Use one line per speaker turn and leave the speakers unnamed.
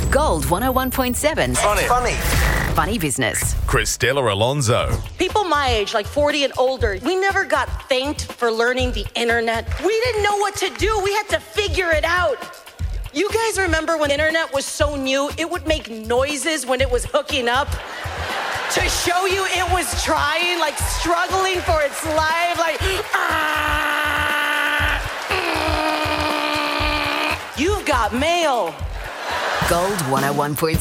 Gold 101.7.
Funny.
Funny business.
Christella Alonso.
People my age, like 40 and older, we never got thanked for learning the internet. We didn't know what to do. We had to figure it out. You guys remember when the internet was so new, it would make noises when it was hooking up to show you it was trying, like struggling for its life, like, you've got mail.
Gold 101.7.